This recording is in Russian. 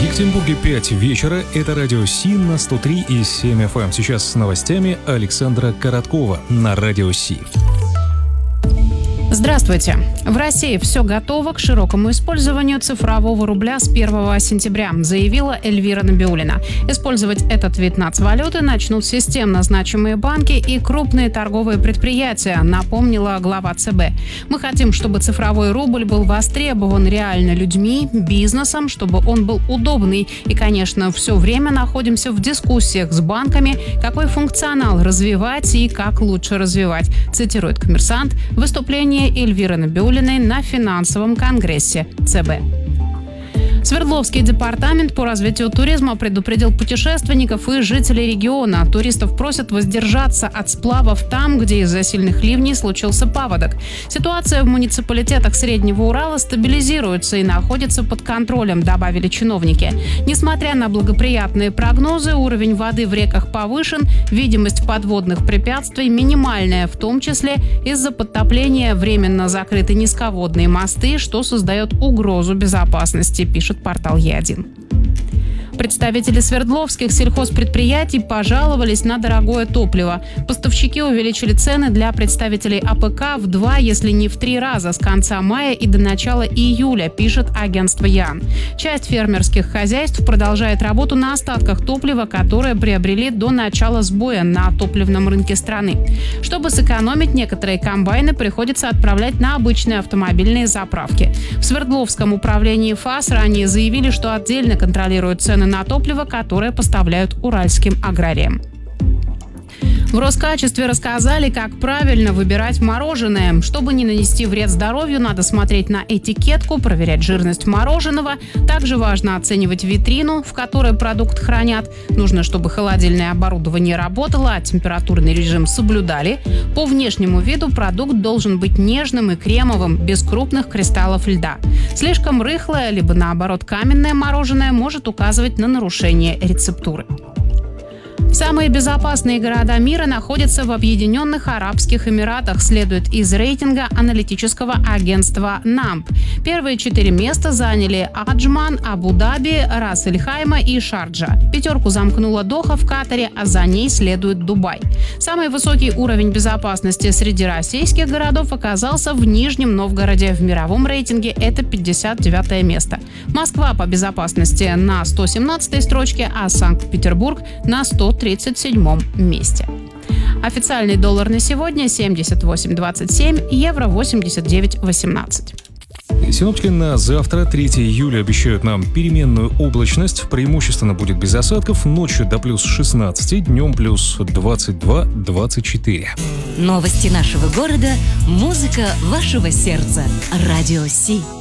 Екатеринбурге 5 вечера. Это радио Си на 103,7 FM. Сейчас с новостями Александра Короткова на радио Си. Здравствуйте. В России все готово к широкому использованию цифрового рубля с 1 сентября, заявила Эльвира Набиуллина. Использовать этот вид нацвалюты начнут системно значимые банки и крупные торговые предприятия, напомнила глава ЦБ. Мы хотим, чтобы цифровой рубль был востребован реально людьми, бизнесом, чтобы он был удобный. И, конечно, все время находимся в дискуссиях с банками, какой функционал развивать и как лучше развивать, цитирует «Коммерсант» выступление Эльвиры Набиуллиной на финансовом конгрессе ЦБ. Свердловский департамент по развитию туризма предупредил путешественников и жителей региона. Туристов просят воздержаться от сплавов там, где из-за сильных ливней случился паводок. Ситуация в муниципалитетах Среднего Урала стабилизируется и находится под контролем, добавили чиновники. Несмотря на благоприятные прогнозы, уровень воды в реках повышен, видимость подводных препятствий минимальная, в том числе из-за подтопления временно закрыты низководные мосты, что создает угрозу безопасности, пишет портал Е1. Представители свердловских сельхозпредприятий пожаловались на дорогое топливо. Поставщики увеличили цены для представителей АПК в 2, если не в 3 раза с конца мая и до начала июля, пишет агентство ЯН. Часть фермерских хозяйств продолжает работу на остатках топлива, которое приобрели до начала сбоя на топливном рынке страны. Чтобы сэкономить, некоторые комбайны приходится отправлять на обычные автомобильные заправки. В Свердловском управлении ФАС ранее заявили, что отдельно контролируют цены на топливо, которое поставляют уральским аграриям. В Роскачестве рассказали, как правильно выбирать мороженое. Чтобы не нанести вред здоровью, надо смотреть на этикетку, проверять жирность мороженого. Также важно оценивать витрину, в которой продукт хранят. Нужно, чтобы холодильное оборудование работало, а температурный режим соблюдали. По внешнему виду продукт должен быть нежным и кремовым, без крупных кристаллов льда. Слишком рыхлое, либо наоборот каменное мороженое может указывать на нарушение рецептуры. Самые безопасные города мира находятся в Объединенных Арабских Эмиратах, следует из рейтинга аналитического агентства НАМП. Первые 4 места заняли Аджман, Абу-Даби, Рас-эль-Хайма и Шарджа. 5 замкнула Доха в Катаре, а за ней следует Дубай. Самый высокий уровень безопасности среди российских городов оказался в Нижнем Новгороде. В мировом рейтинге это 59 место. Москва по безопасности на 117 строчке, а Санкт-Петербург на 137 месте. Официальный доллар на сегодня 78.27, евро 89.18. Синоптики на завтра, 3 июля, обещают нам переменную облачность. Преимущественно будет без осадков. Ночью до плюс 16, днем плюс 22-24. Новости нашего города, музыка вашего сердца. Радио Си.